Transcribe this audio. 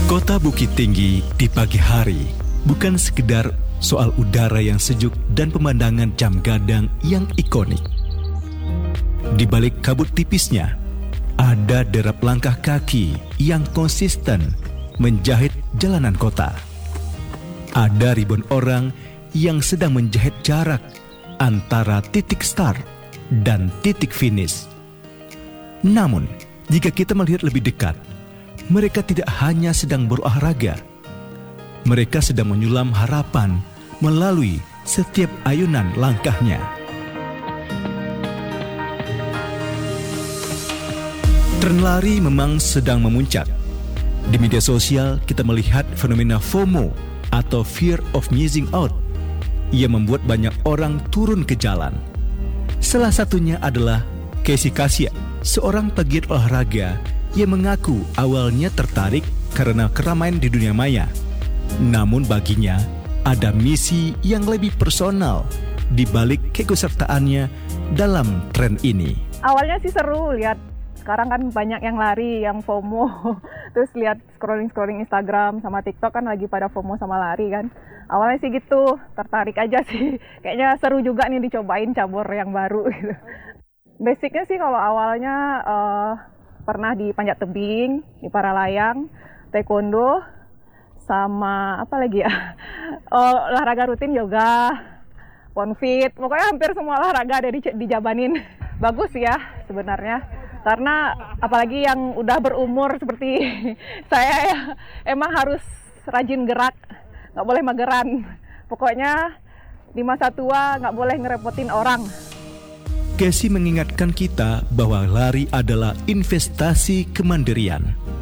Kota Bukit Tinggi di pagi hari bukan sekedar soal udara yang sejuk dan pemandangan jam gadang yang ikonik. Di balik kabut tipisnya, ada derap langkah kaki yang konsisten menjahit jalanan kota. Ada ribuan orang yang sedang menjahit jarak antara titik start dan titik finish. Namun, jika kita melihat lebih dekat, mereka tidak hanya sedang berolahraga. Mereka sedang menyulam harapan melalui setiap ayunan langkahnya. Tren lari memang sedang memuncak. Di media sosial kita melihat fenomena FOMO atau Fear of Missing Out yang membuat banyak orang turun ke jalan. Salah satunya adalah Casey Kassia, seorang pegiat olahraga yang mengaku awalnya tertarik karena keramaian di dunia maya. Namun baginya ada misi yang lebih personal di balik keikutsertaannya dalam tren ini. Awalnya sih seru lihat, sekarang kan banyak yang lari, yang FOMO. Terus lihat scrolling Instagram sama TikTok kan lagi pada FOMO sama lari kan. Awalnya sih gitu, tertarik aja sih. Kayaknya seru juga nih dicobain cabur yang baru gitu. Basicnya sih kalau awalnya pernah di panjat tebing, di paralayang, taekwondo, sama apa lagi ya? Olahraga rutin yoga, ponfit, pokoknya hampir semua olahraga ada dijabanin. Bagus ya sebenarnya, karena apalagi yang udah berumur seperti saya ya, emang harus rajin gerak, nggak boleh mageran. Pokoknya di masa tua nggak boleh ngerepotin orang. Casey mengingatkan kita bahwa lari adalah investasi kemandirian.